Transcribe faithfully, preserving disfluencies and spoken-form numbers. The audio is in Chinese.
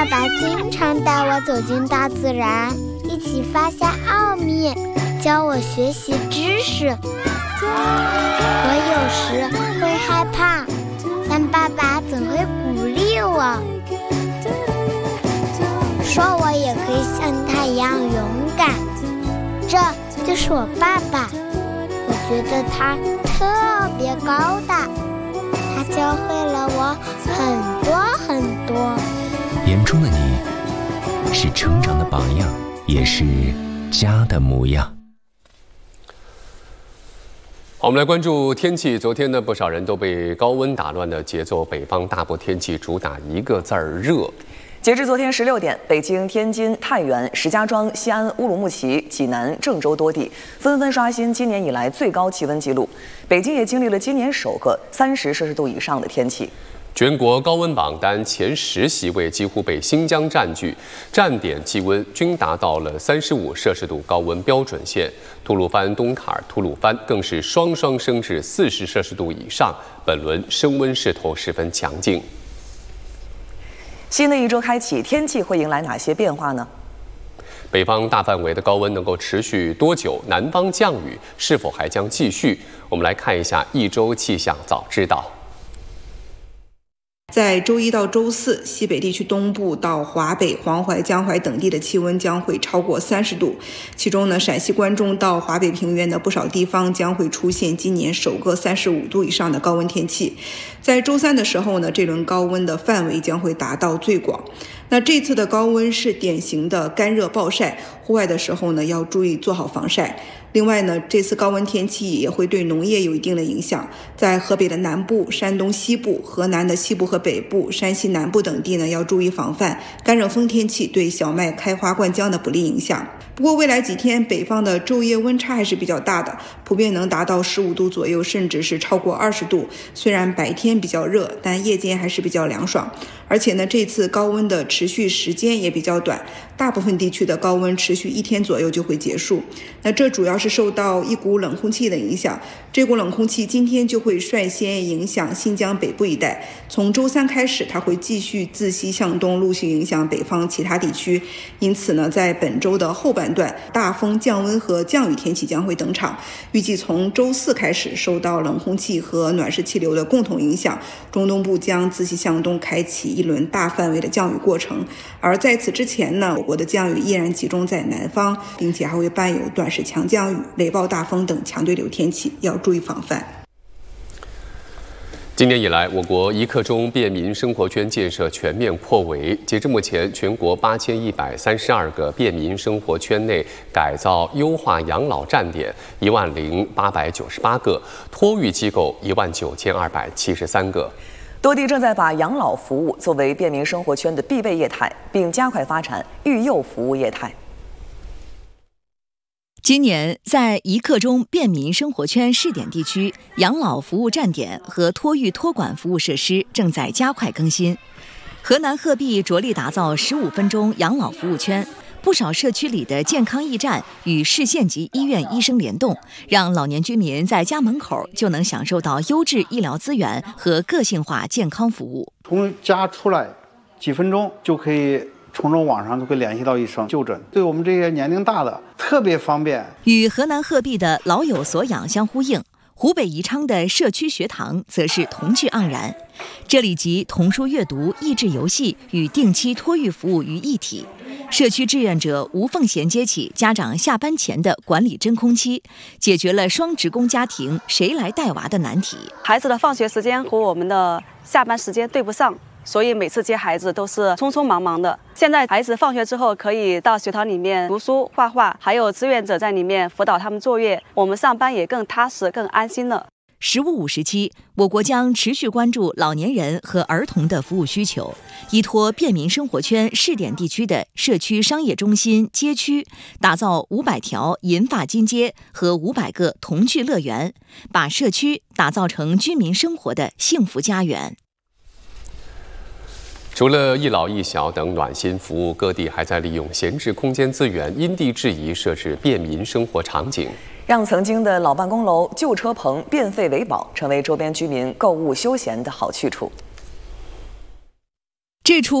爸爸经常带我走进大自然，一起发现奥秘，教我学习知识。我有时会害怕，但爸爸总会鼓励我，说我也可以像他一样勇敢。这就是我爸爸，我觉得他特别高大，他教会了我很多很多。 眼中的你是成长的榜样，也是家的模样。 好，我们来关注天气。昨天呢，不少人都被高温打乱的节奏，北方大部天气主打一个字儿热。 截至昨天十六点，北京、天津、太原、石家庄、西安、乌鲁木齐、济南、郑州多地纷纷刷新今年以来最高气温纪录。北京也经历了今年首个三十摄氏度以上的天气。 全国高温榜单前十席位几乎被新疆占据，站点气温均达到了三十五摄氏度高温标准线。吐鲁番、东坎儿、吐鲁番更是双双升至四十摄氏度以上，本轮升温势头十分强劲。 新的一周开启，天气会迎来哪些变化呢？ 北方大范围的高温能够持续多久？南方降雨是否还将继续？我们来看一下一周气象早知道。 在周一到周四，西北地区东部到华北、黄淮、江淮等地的气温将会超过三十度，其中呢，陕西关中到华北平原的不少地方将会出现今年首个三十五度以上的高温天气。在周三的时候呢，这轮高温的范围将会达到最广。那这次的高温是典型的干热暴晒，户外的时候呢要注意做好防晒。另外呢，这次高温天气也会对农业有一定的影响，在河北的南部、山东西部、河南的西部和北部、山西南部等地呢要注意防范干热风天气对小麦开花灌浆的不利影响。不过未来几天北方的昼夜温差还是比较大的，普遍能达到十五度左右，甚至是超过二十度。虽然白天比较热，但夜间还是比较凉爽。而且呢，这次高温的持续时间也比较短，大部分地区的高温持续一天左右就会结束。那这主要是受到一股冷空气的影响，这股冷空气今天就会率先影响新疆北部一带，从周三开始它会继续自西向东陆续影响北方其他地区。因此呢，在本周的后半段，大风、降温和降雨天气将会登场。预计从周四开始，受到冷空气和暖湿气流的共同影响，中东部将自西向东开启一轮大范围的降雨过程。而在此之前呢，我国的降雨依然集中在南方，并且还会伴有短时强降雨、雷暴大风等强对流天气，要注意防范。 今年以来，我国一刻钟便民生活圈建设全面破围。截至目前，全国八千一百三十二个便民生活圈内改造优化养老站点一万零八百九十八个，托育机构一万九千二百七十三个。 多地正在把养老服务作为便民生活圈的必备业态，并加快发展育幼服务业态。 今年，在一刻钟便民生活圈试点地区，养老服务站点和托育托管服务设施正在加快更新。河南鹤壁着力打造十五分钟养老服务圈，不少社区里的健康驿站与市县级医院医生联动，让老年居民在家门口就能享受到优质医疗资源和个性化健康服务。 从家出来几分钟就可以从这网上就可以联系到医生就诊，对我们这些年龄大的特别方便。 与河南鹤壁的老有所养相呼应，湖北宜昌的社区学堂则是同趣盎然。这里集童书阅读、益智游戏与定期托育服务于一体。社区志愿者无缝衔接起家长下班前的管理真空期，解决了双职工家庭谁来带娃的难题。 孩子的放学时间和我们的下班时间对不上，所以每次接孩子都是匆匆忙忙的。现在孩子放学之后可以到学堂里面读书、画画，还有志愿者在里面辅导他们作业，我们上班也更踏实、更安心了。 十五五时期，我国将持续关注老年人和儿童的服务需求，依托便民生活圈试点地区的社区商业中心街区，打造五百条银发金街和五百个童趣乐园，把社区打造成居民生活的幸福家园。 除了一老一小等暖心服务，各地还在利用闲置空间资源，因地制宜设置便民生活场景， 让曾经的老办公楼、旧车棚变废为宝，成为周边居民购物休闲的好去处。 这处